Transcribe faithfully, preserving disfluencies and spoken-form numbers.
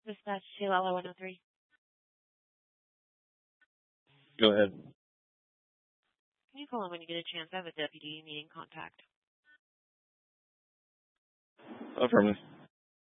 Dispatch Chilala one oh three. Go ahead. Can you call in when you get a chance? I have a deputy needing contact. Affirmative.